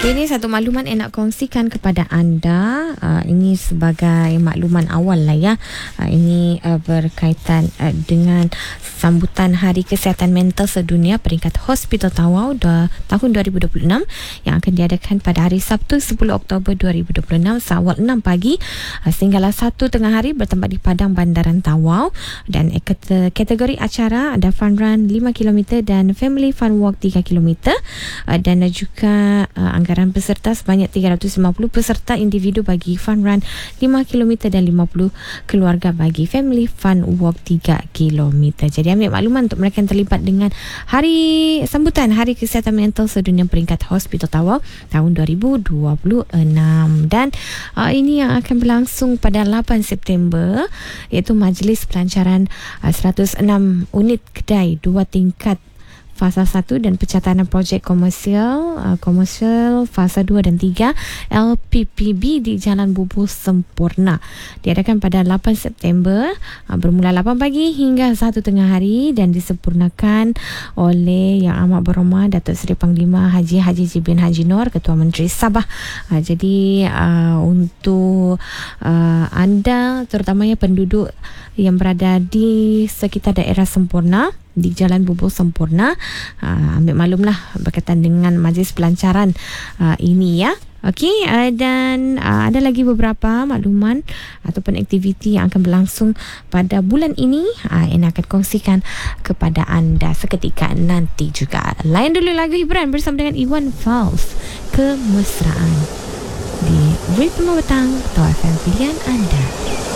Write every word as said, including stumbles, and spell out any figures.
Ini satu makluman yang nak kongsikan kepada anda. Uh, ini sebagai makluman awal lah ya. Uh, ini uh, berkaitan uh, dengan sambutan Hari Kesihatan Mental Sedunia peringkat Hospital Tawau da, tahun dua ribu dua puluh enam yang akan diadakan pada hari Sabtu sepuluh Oktober dua ribu dua puluh enam seawal enam pagi uh, sehinggalah satu tengah hari bertempat di Padang Bandaran Tawau. Dan kategori acara ada Fun Run lima kilometer dan Family Fun Walk tiga kilometer, uh, dan juga uh, anggaran peserta sebanyak tiga ratus lima puluh peserta individu bagi Fun Run lima kilometer dan lima puluh keluarga bagi Family Fun Walk tiga kilometer. Jadi ambil makluman untuk mereka yang terlibat dengan hari sambutan Hari Kesihatan Mental Sedunia peringkat Hospital Tawau tahun dua ribu dua puluh enam. Dan uh, ini yang akan berlangsung pada lapan September, iaitu majlis pelancaran uh, seratus enam unit kedai dua tingkat Fasa satu dan pencatatan projek komersial uh, komersial Fasa dua dan tiga L P P B di Jalan Bubuh Sempurna diadakan pada lapan September uh, bermula lapan pagi hingga satu tengah hari dan disempurnakan oleh Yang Amat Berhormat Datuk Seri Panglima Haji Haji Jibin Haji Noor, Ketua Menteri Sabah. Uh, jadi uh, untuk uh, anda terutamanya penduduk yang berada di sekitar daerah Sempurna di Jalan Bubuh Sempurna, uh, ambil maklumlah berkaitan dengan majlis pelancaran uh, ini ya. Okey, uh, dan uh, ada lagi beberapa makluman ataupun aktiviti yang akan berlangsung pada bulan ini uh, yang akan kongsikan kepada anda seketika nanti juga. Layan dulu lagu hiburan bersama dengan Iwan Fals, Kemesraan di Ritme Petang, Tau F M pilihan anda.